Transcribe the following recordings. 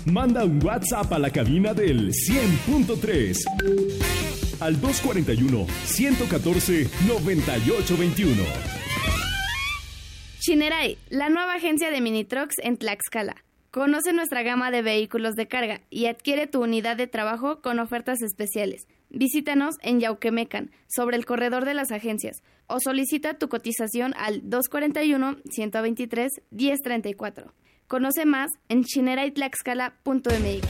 Manda un WhatsApp a la cabina del 100.3 al 241-114-9821. Shinerai, la nueva agencia de mini trucks en Tlaxcala. Conoce nuestra gama de vehículos de carga y adquiere tu unidad de trabajo con ofertas especiales. Visítanos en Yauquemecan, sobre el corredor de las agencias, o solicita tu cotización al 241-123-1034. Conoce más en shineraytlaxcala.mx.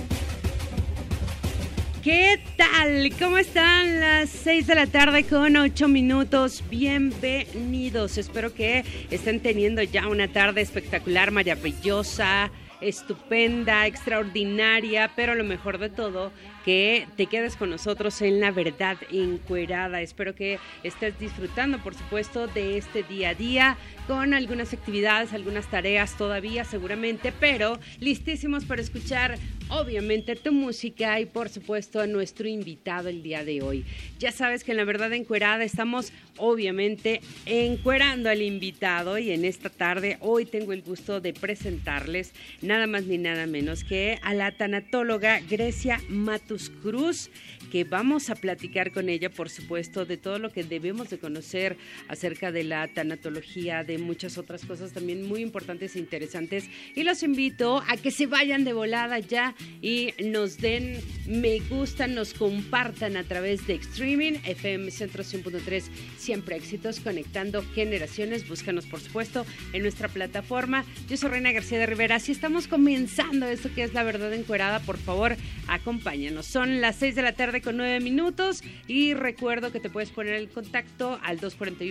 ¿Qué tal? ¿Cómo están? Las 6 de la tarde con 8 minutos. Bienvenidos. Espero que estén teniendo ya una tarde espectacular, maravillosa, estupenda, extraordinaria, pero lo mejor de todo, que te quedes con nosotros en La Verdad Encuerada. Espero que estés disfrutando, por supuesto, de este día a día, con algunas actividades, algunas tareas todavía seguramente, pero listísimos para escuchar, obviamente, tu música y, por supuesto, a nuestro invitado el día de hoy. Ya sabes que en La Verdad Encuerada estamos, obviamente, encuerando al invitado, y en esta tarde, hoy tengo el gusto de presentarles nada más ni nada menos que a la tanatóloga Grecia Matus Cruz, que vamos a platicar con ella, por supuesto, de todo lo que debemos de conocer acerca de la tanatología, de muchas otras cosas también muy importantes e interesantes, y los invito a que se vayan de volada ya y nos den me gusta, nos compartan a través de streaming, FM Centro 100.3, siempre éxitos, conectando generaciones. Búscanos, por supuesto, en nuestra plataforma. Yo soy Reina García de Rivera. Así estamos comenzando esto que es La Verdad Encuerada. Por favor, acompáñanos. Son las 6 de la tarde con 9 minutos y recuerdo que te puedes poner en contacto al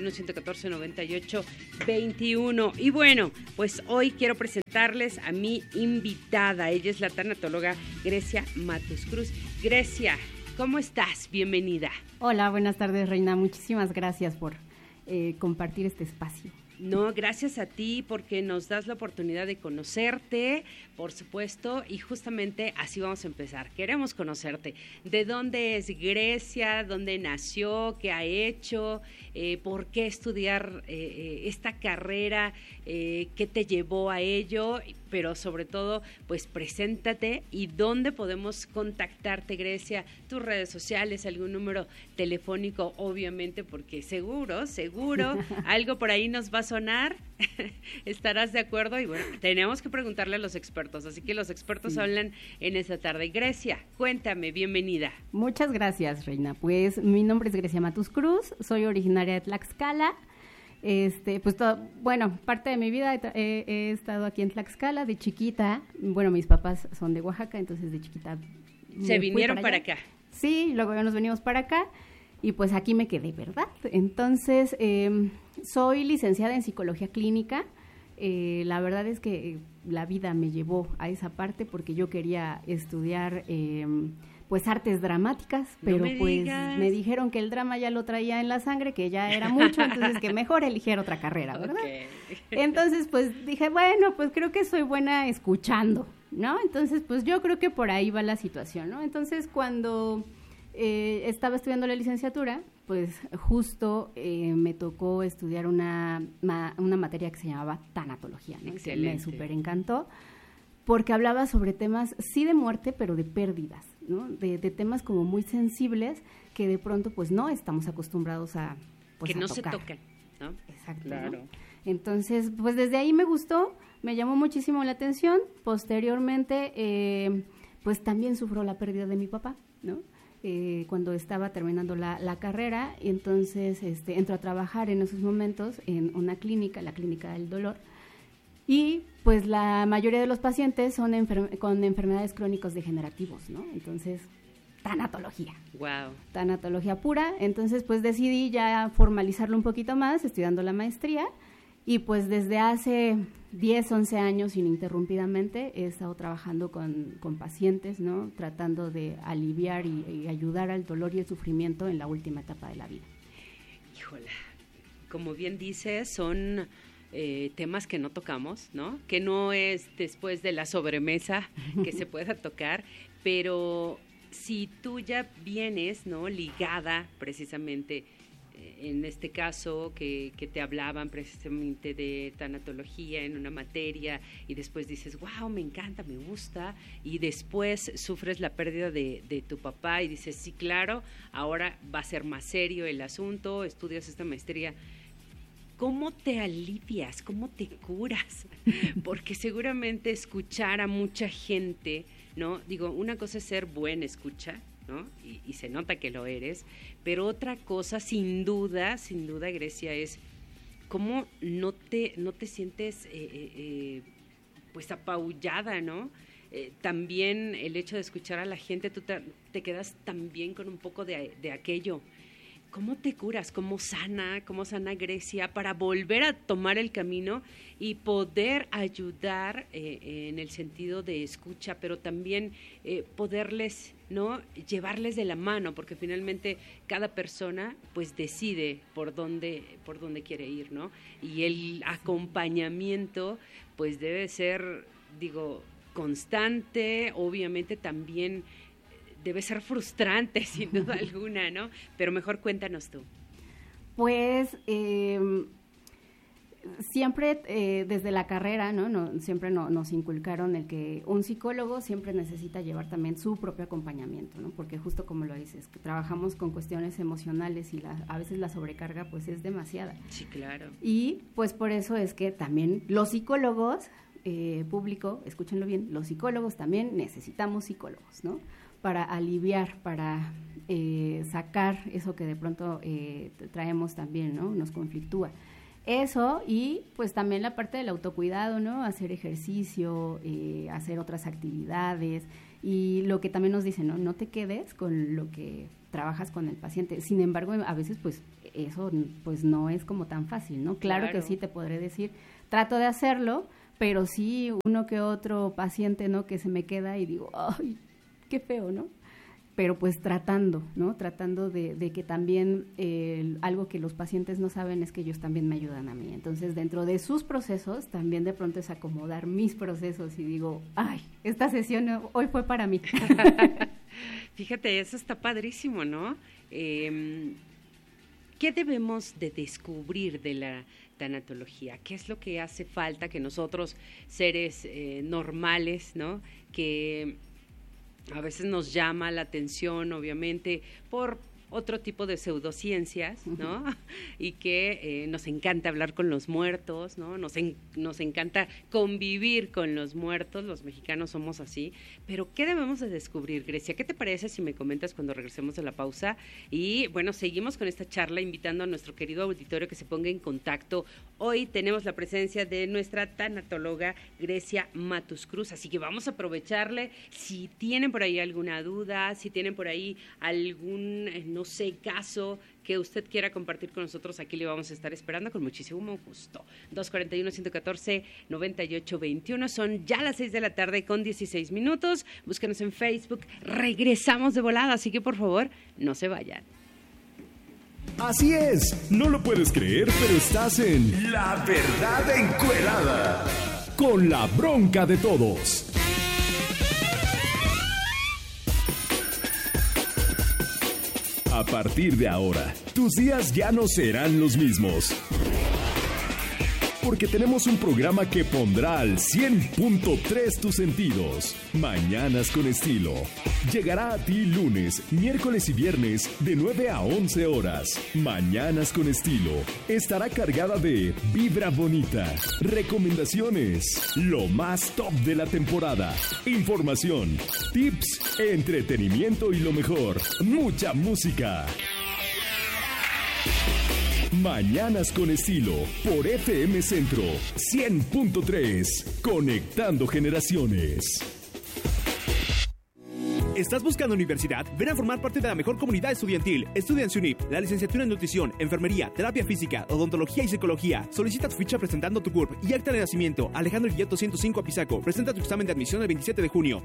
241-114-9821. Y bueno, pues hoy quiero presentarles a mi invitada. Ella es la tanatóloga Grecia Matus Cruz. Grecia, ¿cómo estás? Bienvenida. Hola, buenas tardes, Reina. Muchísimas gracias por compartir este espacio. No, gracias a ti porque nos das la oportunidad de conocerte, por supuesto, y justamente así vamos a empezar. Queremos conocerte. ¿De dónde es Grecia? ¿Dónde nació? ¿Qué ha hecho? ¿Por qué estudiar esta carrera? ¿Qué te llevó a ello? Pero sobre todo, pues preséntate y dónde podemos contactarte, Grecia, tus redes sociales, algún número telefónico, obviamente, porque seguro, algo por ahí nos va a sonar, estarás de acuerdo, y bueno, tenemos que preguntarle a los expertos, así que los expertos hablan en esta tarde. Grecia, cuéntame, bienvenida. Muchas gracias, Reina. Pues mi nombre es Grecia Matus Cruz, soy originaria de Tlaxcala. Parte de mi vida he estado aquí en Tlaxcala de chiquita. Bueno, mis papás son de Oaxaca, entonces de chiquita se vinieron para acá. Sí, luego ya nos venimos para acá y pues aquí me quedé, ¿verdad? Entonces, soy licenciada en psicología clínica. La verdad es que la vida me llevó a esa parte porque yo quería estudiar pues artes dramáticas, pero pues me dijeron que el drama ya lo traía en la sangre, que ya era mucho, entonces que mejor eligiera otra carrera, ¿verdad? Okay. Entonces pues dije, bueno, pues creo que soy buena escuchando, ¿no? Entonces pues yo creo que por ahí va la situación, ¿no? Entonces cuando estaba estudiando la licenciatura, pues justo me tocó estudiar una materia que se llamaba tanatología, ¿no? Que me súper encantó, porque hablaba sobre temas, sí de muerte, pero de pérdidas, ¿no? De temas como muy sensibles que de pronto pues no estamos acostumbrados a pues, que a no tocar. Se tocan, ¿no? Exacto. Claro. ¿No? Entonces, pues desde ahí me gustó, me llamó muchísimo la atención. Posteriormente, pues también sufrió la pérdida de mi papá, ¿no? Cuando estaba terminando la carrera, y entonces entro a trabajar en esos momentos en una clínica, la Clínica del Dolor. Y pues la mayoría de los pacientes son con enfermedades crónicos degenerativos, ¿no? Entonces, tanatología. Wow. Tanatología pura. Entonces, pues decidí ya formalizarlo un poquito más, estudiando la maestría. Y pues desde hace 10, 11 años ininterrumpidamente he estado trabajando con pacientes, ¿no? Tratando de aliviar y ayudar al dolor y el sufrimiento en la última etapa de la vida. Híjola, como bien dices, son temas que no tocamos, ¿no? Que no es después de la sobremesa que se pueda tocar, pero si tú ya vienes, ¿no? Ligada precisamente en este caso que te hablaban precisamente de tanatología en una materia y después dices, wow, me encanta, me gusta, y después sufres la pérdida de tu papá y dices, sí, claro, ahora va a ser más serio el asunto, estudias esta maestría. ¿Cómo te alivias? ¿Cómo te curas? Porque seguramente escuchar a mucha gente, ¿no? Digo, una cosa es ser buena escucha, ¿no? Y se nota que lo eres, pero otra cosa, sin duda, Grecia, es cómo no te sientes pues apabullada, ¿no? También el hecho de escuchar a la gente, tú te quedas también con un poco de aquello. ¿Cómo te curas? ¿Cómo sana Grecia para volver a tomar el camino y poder ayudar en el sentido de escucha, pero también poderles, ¿no?, llevarles de la mano, porque finalmente cada persona pues decide por dónde quiere ir, ¿no? Y el acompañamiento pues debe ser, digo, constante, obviamente también debe ser frustrante, sin duda alguna, ¿no? Pero mejor cuéntanos tú. Pues siempre desde la carrera, ¿no? Siempre nos inculcaron el que un psicólogo siempre necesita llevar también su propio acompañamiento, ¿no? Porque justo como lo dices, que trabajamos con cuestiones emocionales y a veces la sobrecarga pues es demasiada. Sí, claro. Y pues por eso es que también los psicólogos, público, escúchenlo bien, los psicólogos también necesitamos psicólogos, ¿no? Para aliviar, para sacar eso que de pronto traemos también, ¿no? Nos conflictúa. Eso, y pues también la parte del autocuidado, ¿no? Hacer ejercicio, hacer otras actividades, y lo que también nos dicen, ¿no? No te quedes con lo que trabajas con el paciente. Sin embargo, a veces pues eso pues no es como tan fácil, ¿no? Claro que sí, te podré decir, trato de hacerlo, pero sí uno que otro paciente, ¿no? Que se me queda y digo, ay, qué feo, ¿no? Pero pues tratando, ¿no? Tratando de que también algo que los pacientes no saben es que ellos también me ayudan a mí. Entonces, dentro de sus procesos, también de pronto es acomodar mis procesos y digo, ay, esta sesión hoy fue para mí. Fíjate, eso está padrísimo, ¿no? ¿Qué debemos de descubrir de la tanatología? ¿Qué es lo que hace falta que nosotros, seres normales, ¿no? Que a veces nos llama la atención, obviamente, por otro tipo de pseudociencias, ¿no? Y que nos encanta hablar con los muertos, ¿no? Nos encanta convivir con los muertos, los mexicanos somos así. Pero, ¿qué debemos de descubrir, Grecia? ¿Qué te parece si me comentas cuando regresemos de la pausa? Y, bueno, seguimos con esta charla invitando a nuestro querido auditorio que se ponga en contacto. Hoy tenemos la presencia de nuestra tanatóloga Grecia Matus Cruz, así que vamos a aprovecharle. Si tienen por ahí alguna duda, si tienen por ahí algún, no sé, caso que usted quiera compartir con nosotros, aquí le vamos a estar esperando con muchísimo gusto. 241-114-9821, son ya las 6 de la tarde con 16 minutos. Búsquenos en Facebook, regresamos de volada, así que por favor, no se vayan. Así es, no lo puedes creer, pero estás en La Verdad Encuerada, con la bronca de todos. A partir de ahora, tus días ya no serán los mismos. Porque tenemos un programa que pondrá al 100.3 tus sentidos. Mañanas con estilo. Llegará a ti lunes, miércoles y viernes de 9 a 11 horas. Mañanas con estilo. Estará cargada de vibra bonita, recomendaciones, lo más top de la temporada, información, tips, entretenimiento y lo mejor, mucha música. Mañanas con estilo, por FM Centro 100.3, conectando generaciones. ¿Estás buscando universidad? Ven a formar parte de la mejor comunidad estudiantil. Estudia en SUNIP, la licenciatura en nutrición, enfermería, terapia física, odontología y psicología. Solicita tu ficha presentando tu CURP y acta de nacimiento. Alejandro Guillet 205 Apizaco. Presenta tu examen de admisión el 27 de junio.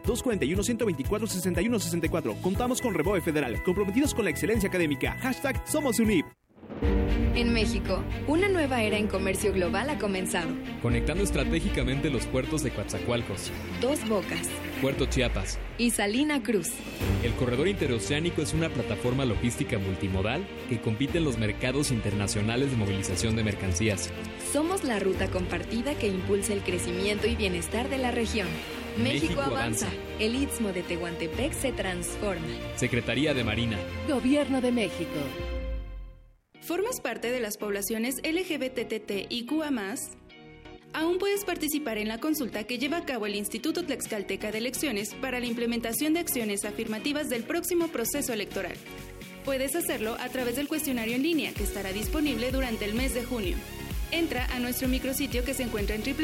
241-124-6164. Contamos con Reboe Federal, comprometidos con la excelencia académica. #SomosUNIP. En México, una nueva era en comercio global ha comenzado. Conectando estratégicamente los puertos de Coatzacoalcos, Dos Bocas, Puerto Chiapas y Salina Cruz. El corredor interoceánico es una plataforma logística multimodal que compite en los mercados internacionales de movilización de mercancías. Somos la ruta compartida que impulsa el crecimiento y bienestar de la región. México avanza. El Istmo de Tehuantepec se transforma. Secretaría de Marina. Gobierno de México. ¿Formas parte de las poblaciones LGBTTIQA+? Aún puedes participar en la consulta que lleva a cabo el Instituto Tlaxcalteca de Elecciones para la implementación de acciones afirmativas del próximo proceso electoral. Puedes hacerlo a través del cuestionario en línea que estará disponible durante el mes de junio. Entra a nuestro micrositio que se encuentra en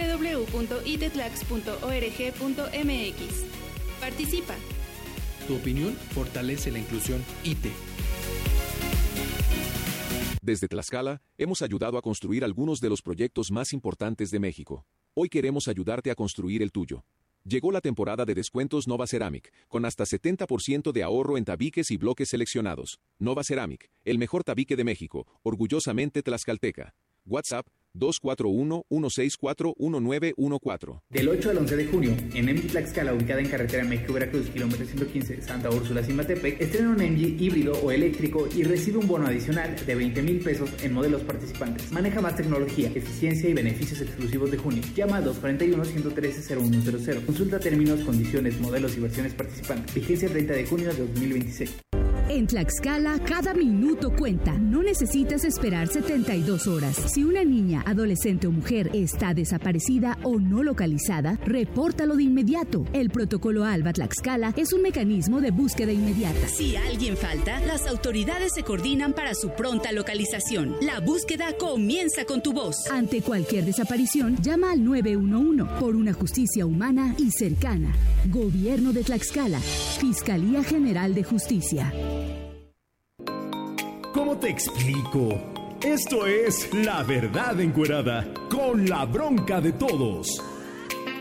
www.itetlax.org.mx. Participa. Tu opinión fortalece la inclusión ITE. Desde Tlaxcala, hemos ayudado a construir algunos de los proyectos más importantes de México. Hoy queremos ayudarte a construir el tuyo. Llegó la temporada de descuentos Nova Ceramic, con hasta 70% de ahorro en tabiques y bloques seleccionados. Nova Ceramic, el mejor tabique de México, orgullosamente tlaxcalteca. WhatsApp 241-164-1914. Del 8 al 11 de junio, en MG Tlaxcala, ubicada en carretera México-Veracruz, kilómetro 115, Santa Úrsula, Cimatepec, estrena un MG híbrido o eléctrico y recibe un bono adicional de 20,000 pesos en modelos participantes. Maneja más tecnología, eficiencia y beneficios exclusivos de junio. Llama a 241-113-0100. Consulta términos, condiciones, modelos y versiones participantes. Vigencia 30 de junio de 2026. En Tlaxcala, cada minuto cuenta. No necesitas esperar 72 horas. Si una niña, adolescente o mujer está desaparecida o no localizada, repórtalo de inmediato. El protocolo ALBA Tlaxcala es un mecanismo de búsqueda inmediata. Si alguien falta, las autoridades se coordinan para su pronta localización. La búsqueda comienza con tu voz. Ante cualquier desaparición, llama al 911 por una justicia humana y cercana. Gobierno de Tlaxcala. Fiscalía General de Justicia. ¿Cómo te explico? Esto es La Verdad Encuerada, con la bronca de todos.